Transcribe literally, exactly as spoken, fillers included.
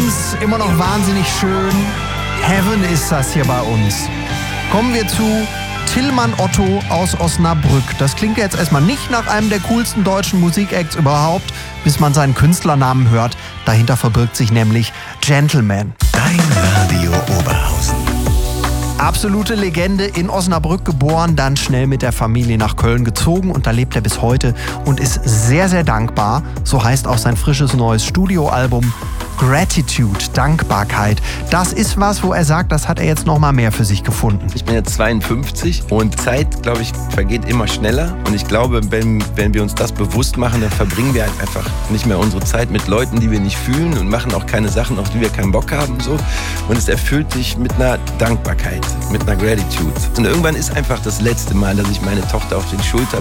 uns immer noch wahnsinnig schön. Heaven ist das hier bei uns. Kommen wir zu Tillmann Otto aus Osnabrück. Das klingt jetzt erstmal nicht nach einem der coolsten deutschen Musikacts überhaupt, bis man seinen Künstlernamen hört. Dahinter verbirgt sich nämlich Gentleman. Dein Radio Oberhausen. Absolute Legende, in Osnabrück geboren, dann schnell mit der Familie nach Köln gezogen und da lebt er bis heute und ist sehr, sehr dankbar. So heißt auch sein frisches neues Studioalbum Gratitude, Dankbarkeit. Das ist was, wo er sagt, das hat er jetzt noch mal mehr für sich gefunden. Ich bin jetzt zweiundfünfzig und Zeit, glaube ich, vergeht immer schneller. Und ich glaube, wenn, wenn wir uns das bewusst machen, dann verbringen wir halt einfach nicht mehr unsere Zeit mit Leuten, die wir nicht fühlen und machen auch keine Sachen, auf die wir keinen Bock haben. So. Und es erfüllt dich mit einer Dankbarkeit, mit einer Gratitude. Und irgendwann ist einfach das letzte Mal, dass ich meine Tochter auf den Schultern